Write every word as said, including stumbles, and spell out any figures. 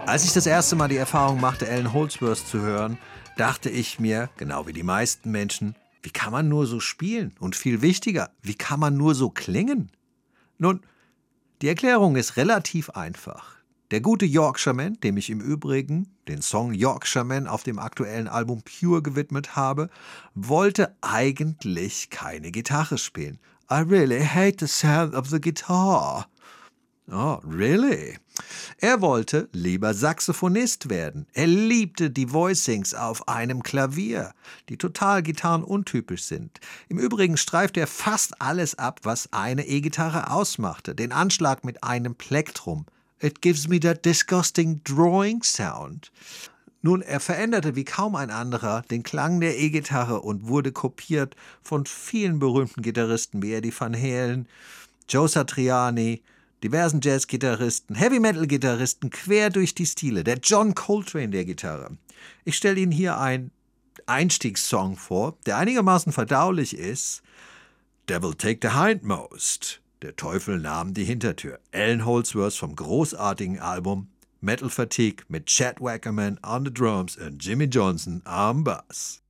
Als ich das erste Mal die Erfahrung machte, Allan Holdsworth zu hören, dachte ich mir, genau wie die meisten Menschen, wie kann man nur so spielen? Und viel wichtiger, wie kann man nur so klingen? Nun, die Erklärung ist relativ einfach. Der gute Yorkshireman, dem ich im Übrigen den Song Yorkshireman auf dem aktuellen Album Pure gewidmet habe, wollte eigentlich keine Gitarre spielen. I really hate the sound of the guitar. Oh, really? Er wollte lieber Saxophonist werden. Er liebte die Voicings auf einem Klavier, die total gitarrenuntypisch sind. Im Übrigen streift er fast alles ab, was eine E-Gitarre ausmachte. Den Anschlag mit einem Plektrum. It gives me that disgusting drawing sound. Nun, er veränderte wie kaum ein anderer den Klang der E-Gitarre und wurde kopiert von vielen berühmten Gitarristen wie Eddie Van Halen, Joe Satriani, diversen Jazz-Gitarristen, Heavy-Metal-Gitarristen quer durch die Stile, der John Coltrane der Gitarre. Ich stelle Ihnen hier einen Einstiegssong vor, der einigermaßen verdaulich ist. Devil Take the Hindmost. Der Teufel nahm die Hintertür. Allan Holdsworth vom großartigen Album Metal Fatigue mit Chad Wackerman on the Drums und Jimmy Johnson am Bass.